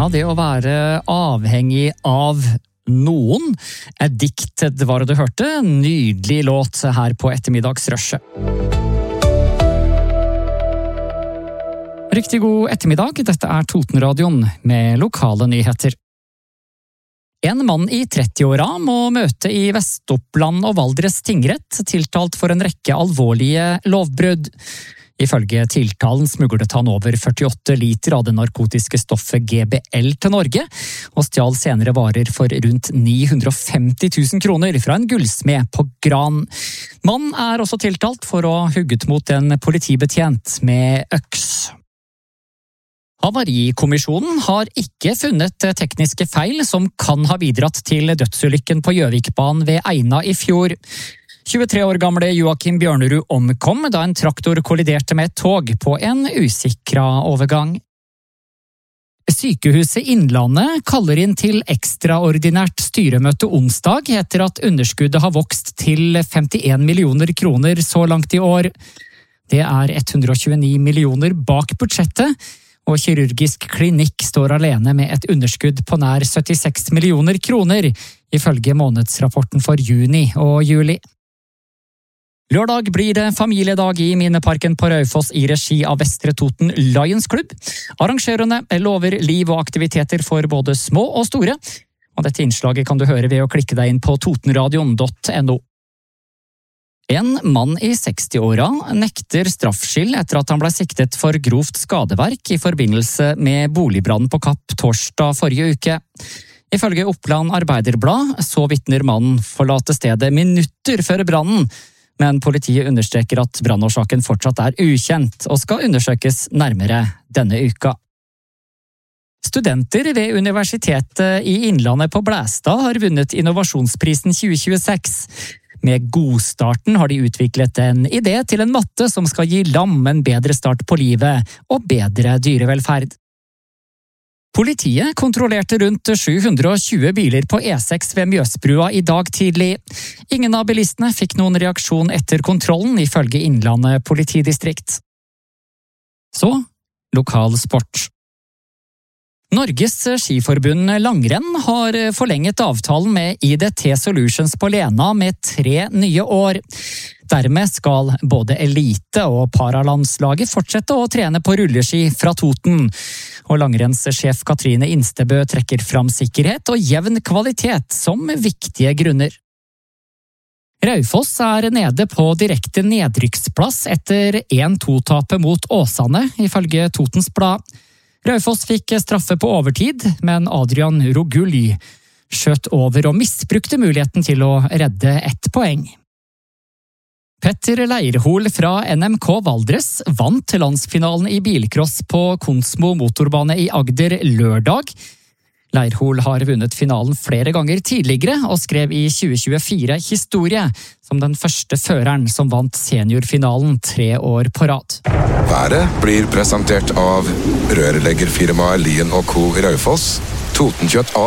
det å være avhengig av noen er dikt, det var det du hørte. Nydelig låt her på ettermiddagsrushet. Riktig god ettermiddag, dette er Totenradioen med lokale nyheter. En mann i 30-åra må møte i Vest-Oppland og Valdres tingrett, tiltalt for en rekke alvorlige lovbrudd. Ifølge tiltalen smuglet han over 48 liter av det narkotiske stoffet GBL til Norge, og stjal senere varer for rundt 950 000 kroner fra en gullsmed på Gran. Mannen er også tiltalt for å ha hugget mot en politibetjent med øks. Havarikommisjonen har ikke funnet tekniske feil som kan ha bidratt til dødsulykken på Gjøvikbanen ved Eina i fjor. 23 år gamle Joakim Bjørnerud omkom da en traktor kolliderte med et tog på en usikra overgang. Sykehuset Innlandet kaller inn til ekstraordinært styremøte onsdag etter at underskuddet har vokst til 51 millioner kroner så langt i år. Det er 129 millioner bak budsjettet, og kirurgisk klinikk står alene med et underskudd på nær 76 millioner kroner, ifølge månedsrapporten for juni og juli. Lørdag blir det familiedag i Minneparken på Raufoss i regi av Vestre Toten Lions Club. Arrangørene lover liv og aktiviteter for både små og store, og dette innslaget kan du høre ved å klikke deg inn på totenradion.no. En mann i 60-åra nekter straffskyld etter at han ble siktet for grovt skadeverk i forbindelse med boligbrannen på Kapp torsdag forrige uke. Ifølge Oppland Arbeiderblad så vitner mannen forlate stedet minutter før brannen, men politiet understreker at brannårsaken fortsatt er ukjent og skal undersøkes nærmere denne uka. Studenter ved Universitetet i Innlandet på Blæstad har vunnet Innovasjonsprisen 2026. Med godstarten har de utviklet en idé til en matte som skal gi lam en bedre start på livet og bedre dyrevelferd. Politiet kontrollerte rundt 720 biler på E6 ved Mjøsbrua i dag tidlig. Ingen av bilistene fikk noen reaksjon etter kontrollen, ifølge Innlandet politidistrikt. Så, lokal sport. Norges skiforbund Langrenn har forlenget avtalen med IDT Solutions på Lena med 3 nye år. Dermed skal både elite- og paralandslaget fortsette å trene på rulleski fra Toten. Og langrennssjef Katrine Instebø trekker fram sikkerhet og jevn kvalitet som viktige grunner. Raufoss er nede på direkte nedrykksplass etter 1-2-tapet mot Åsane, ifølge Totens Blad. Raufoss fikk straffe på overtid, men Adrian Rogulj skjøt over og misbrukte muligheten til å redde 1 poeng. Petter Leirhol fra NMK Valdres vant landsfinalen i bilcross på Konsmo motorbane i Agder lørdag. Leirhol har vunnet finalen flere ganger tidligere og skrev i 2024 historie som den første føreren som vant seniorfinalen 3 år på rad. Været blir presentert av rørleggerfirmaet Lien & Co. Raufoss, Totenkjøtt